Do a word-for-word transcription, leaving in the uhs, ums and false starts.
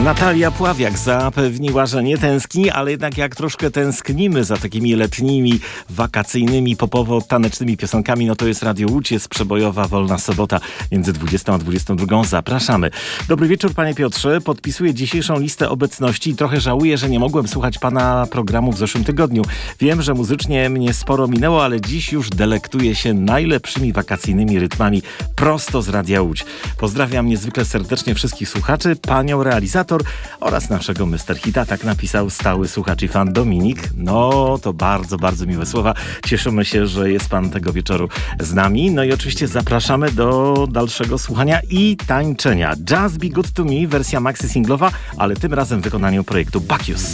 Natalia Pławiak zapewniła, że nie tęskni, ale jednak jak troszkę tęsknimy za takimi letnimi, wakacyjnymi, popowo-tanecznymi piosenkami, no to jest Radio Łódź, jest przebojowa Wolna Sobota między dwudziestą a dwudziestą drugą. Zapraszamy. Dobry wieczór, panie Piotrze. Podpisuję dzisiejszą listę obecności i trochę żałuję, że nie mogłem słuchać pana programu w zeszłym tygodniu. Wiem, że muzycznie mnie sporo minęło, ale dziś już delektuję się najlepszymi wakacyjnymi rytmami prosto z Radia Łódź. Pozdrawiam niezwykle serdecznie wszystkich słuchaczy, panią realizator oraz naszego mister Hita. Tak napisał stały słuchacz i fan Dominik. No, to bardzo, bardzo miłe słowa. Cieszymy się, że jest pan tego wieczoru z nami. No i oczywiście zapraszamy do dalszego słuchania i tańczenia. Just Be Good To Me, wersja maxi singlowa, ale tym razem w wykonaniu projektu Bacchus.